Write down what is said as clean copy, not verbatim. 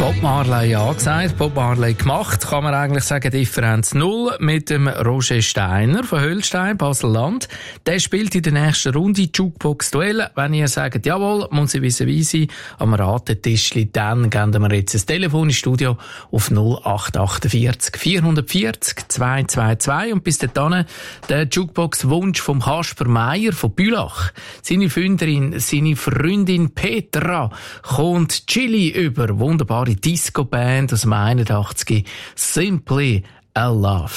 Bob Marley angesagt, Bob Marley gemacht, kann man eigentlich sagen, Differenz 0 mit dem Roger Steiner von Höllstein, Basel-Land. Der spielt in der nächsten Runde Jukebox-Duell. Wenn ihr sagt, jawohl, muss ich wissenweise am Ratetischli, dann geben wir jetzt ein Telefon ins Studio auf 0848 440 222 und bis dahin der Jukebox-Wunsch vom Kasper Meier von Bülach. Seine Freundin, seine Freundin Petra kommt Chili über, wunderbare Disco-Band aus dem 81, Simply a Love.